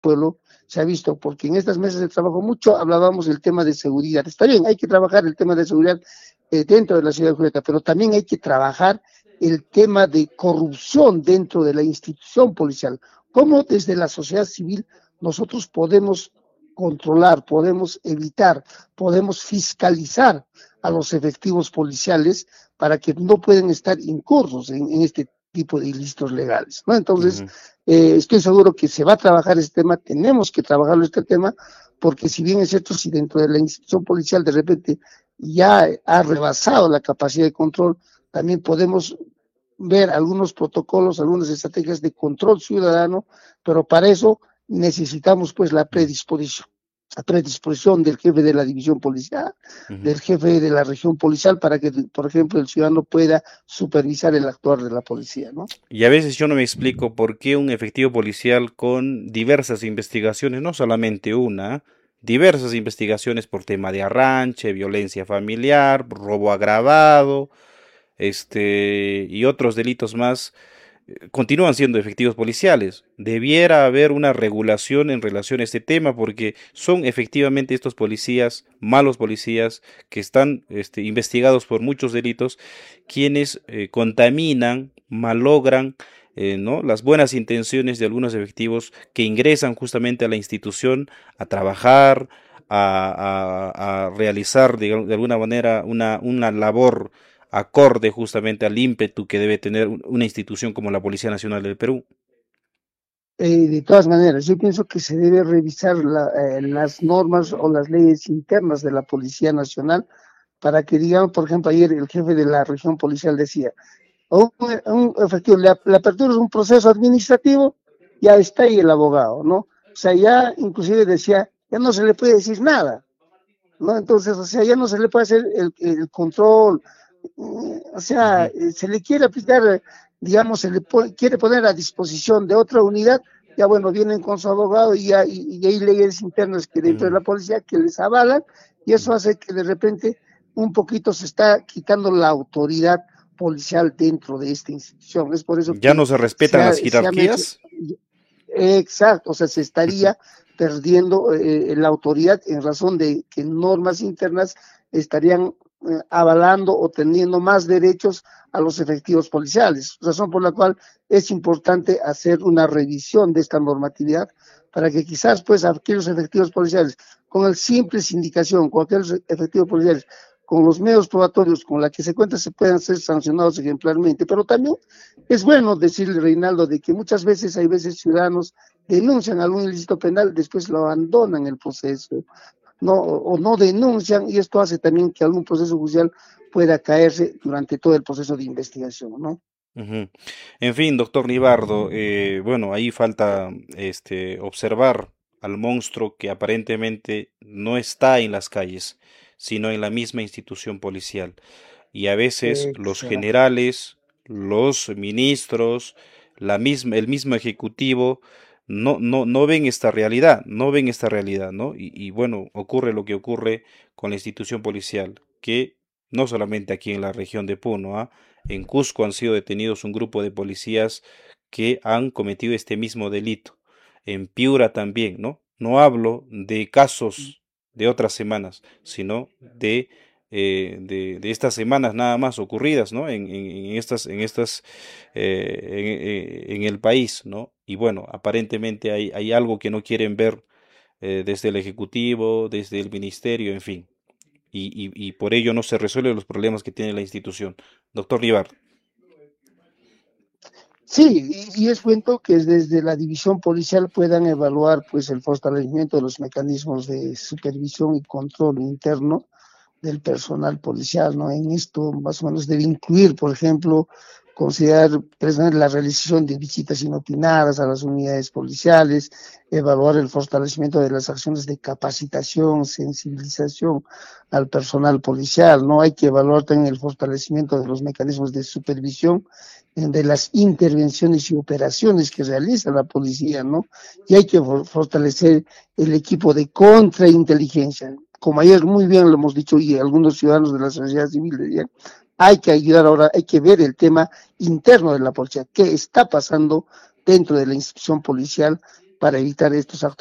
pueblo se ha visto, porque en estas mesas de trabajo mucho hablábamos del tema de seguridad. Está bien, hay que trabajar el tema de seguridad dentro de la ciudad de Juliaca, pero también hay que trabajar el tema de corrupción dentro de la institución policial. ¿Cómo desde la sociedad civil nosotros podemos controlar, podemos evitar, podemos fiscalizar a los efectivos policiales para que no puedan estar incursos en este tipo de ilícitos legales, ¿no? Entonces, estoy seguro que se va a trabajar este tema, tenemos que trabajarlo este tema, porque si bien es cierto, si dentro de la institución policial de repente ya ha rebasado la capacidad de control, también podemos ver algunos protocolos, algunas estrategias de control ciudadano, pero para eso necesitamos pues la predisposición del jefe de la división policial, del jefe de la región policial, para que, por ejemplo, el ciudadano pueda supervisar el actuar de la policía, ¿no? Y a veces yo no me explico por qué un efectivo policial con diversas investigaciones, no solamente una, diversas investigaciones por tema de arranche, violencia familiar, robo agravado, y otros delitos más, continúan siendo efectivos policiales. Debiera haber una regulación en relación a este tema porque son efectivamente estos policías, malos policías, que están investigados por muchos delitos, quienes contaminan, malogran, ¿no?, las buenas intenciones de algunos efectivos que ingresan justamente a la institución a trabajar, a realizar de alguna manera una labor acorde justamente al ímpetu que debe tener una institución como la Policía Nacional del Perú. De todas maneras, yo pienso que se debe revisar las normas o las leyes internas de la Policía Nacional para que, digamos, por ejemplo, ayer el jefe de la región policial decía, un efectivo, la apertura es un proceso administrativo, ya está ahí el abogado, ¿no? O sea, ya inclusive decía, ya no se le puede decir nada, ¿no? Entonces, o sea, ya no se le puede hacer el control, o sea, Ujú. se le quiere aplicar, digamos, quiere poner a disposición de otra unidad, ya bueno, vienen con su abogado y hay leyes internas que dentro de Mm. la policía que les avalan, y eso hace que de repente un poquito se está quitando la autoridad policial dentro de esta institución. Es por eso Ya que no se respetan las se ha mencionado, jerarquías. exacto, o sea, se estaría perdiendo la autoridad en razón de que normas internas estarían avalando o teniendo más derechos a los efectivos policiales, razón por la cual es importante hacer una revisión de esta normatividad para que quizás pues aquellos efectivos policiales con el simple sindicación, con aquellos efectivos policiales con los medios probatorios con la que se cuenta se puedan ser sancionados ejemplarmente, pero también es bueno decirle, Reinaldo, de que muchas veces hay veces ciudadanos denuncian algún ilícito penal, después lo abandonan el proceso, no, o no denuncian, y esto hace también que algún proceso judicial pueda caerse durante todo el proceso de investigación, ¿no? Ujú. En fin, doctor Nibardo, bueno, ahí falta observar al monstruo que aparentemente no está en las calles, sino en la misma institución policial. Y a veces los Exacto. generales, los ministros, el mismo ejecutivo no ven esta realidad, no ven esta realidad, ¿no? Y bueno, ocurre lo que ocurre con la institución policial, que no solamente aquí en la región de Puno, ¿ah? En Cusco han sido detenidos un grupo de policías que han cometido este mismo delito. En Piura también, ¿no? No hablo de casos de otras semanas, sino de estas semanas nada más ocurridas, ¿no? En el país, ¿no? Y bueno, aparentemente hay algo que no quieren ver desde el Ejecutivo, desde el Ministerio, en fin. Y por ello no se resuelven los problemas que tiene la institución. Doctor Libar. Sí, y es bueno que desde la división policial puedan evaluar pues el fortalecimiento de los mecanismos de supervisión y control interno del personal policial, ¿no? En esto más o menos debe incluir, por ejemplo, considerar precisamente la realización de visitas inopinadas a las unidades policiales, evaluar el fortalecimiento de las acciones de capacitación, sensibilización al personal policial, ¿no? Hay que evaluar también el fortalecimiento de los mecanismos de supervisión de las intervenciones y operaciones que realiza la policía, ¿no? Y hay que fortalecer el equipo de contrainteligencia, como ayer muy bien lo hemos dicho y algunos ciudadanos de la sociedad civil decían, hay que ayudar ahora, hay que ver el tema interno de la policía, qué está pasando dentro de la institución policial para evitar estos actos.